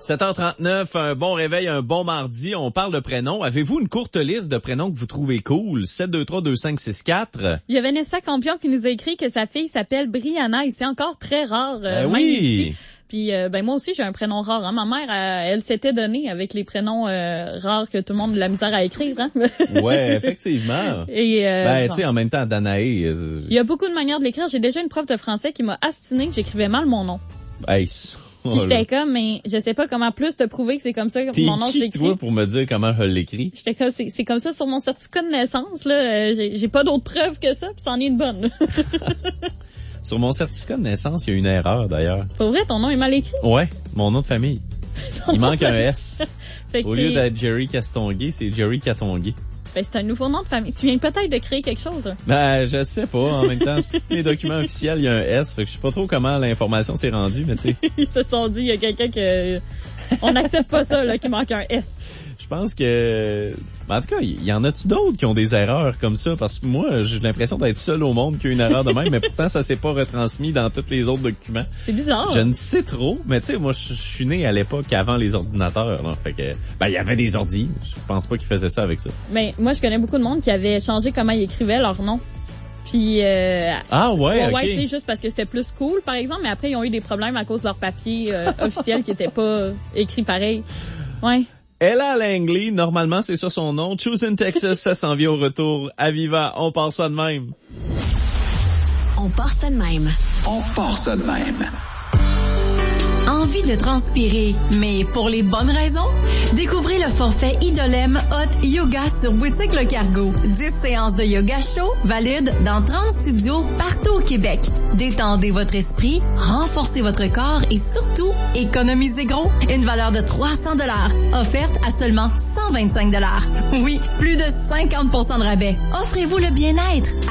7h39, un bon réveil, un bon mardi. On parle de prénoms. Avez-vous une courte liste de prénoms que vous trouvez cool? 723-2564. Il y a Vanessa Campion qui nous a écrit que sa fille s'appelle Brianna et c'est encore très rare. Oui. Ici. Puis moi aussi j'ai un prénom rare. Hein. Ma mère, elle s'était donnée avec les prénoms rares que tout le monde a de la misère à écrire. Hein? Ouais, effectivement. Et tu sais, en même temps, Danae. Il y a beaucoup de manières de l'écrire. J'ai déjà une prof de français qui m'a astiné que j'écrivais mal mon nom. Hey, puis j'étais comme, mais je sais pas comment plus te prouver que c'est comme ça que mon nom s'écrit. T'es qui, toi, pour me dire comment je l'écris? J'étais comme, c'est comme ça sur mon certificat de naissance, là. J'ai pas d'autres preuves que ça, puis c'en est une bonne. Sur mon certificat de naissance, il y a une erreur, d'ailleurs. Pour vrai, ton nom est mal écrit? Ouais, mon nom de famille. Il manque un S. Au lieu d'être Jerry Castonguay, c'est Jerry Catonguay. Ben, c'est un nouveau nom de famille. Tu viens peut-être de créer quelque chose. Hein? Ben, je sais pas. En même temps, sur tous les documents officiels, il y a un S. Fait que je sais pas trop comment l'information s'est rendue, mais tu sais. Ils se sont dit, il y a quelqu'un que... On n'accepte pas ça, là, qu'il manque un S. Je pense que... En tout cas, il y en a-tu d'autres qui ont des erreurs comme ça? Parce que moi, j'ai l'impression d'être seul au monde qui a une erreur de même, mais pourtant, ça s'est pas retransmis dans tous les autres documents. C'est bizarre. Je ne sais trop, mais tu sais, moi, je suis né à l'époque avant les ordinateurs, là. Fait que, il y avait des ordis. Je pense pas qu'ils faisaient ça avec ça. Mais moi, je connais beaucoup de monde qui avait changé comment ils écrivaient leur nom. Puis ouais, tu sais, juste parce que c'était plus cool, par exemple, mais après, ils ont eu des problèmes à cause de leur papier officiel qui était pas écrit pareil. Ouais. Ella Langley, normalement, c'est ça son nom. Choosing Texas, ça s'en vient au retour. Aviva, on part ça de même. On part ça de même. On part ça de même. Envie de transpirer, mais pour les bonnes raisons? Découvrez le forfait Idolem Hot Yoga sur Boutique Le Cargo. 10 séances de yoga chaud valides dans 30 studios partout au Québec. Détendez votre esprit, renforcez votre corps et surtout, économisez gros. Une valeur de 300 $, offerte à seulement 125 $. Oui, plus de 50 % de rabais. Offrez-vous le bien-être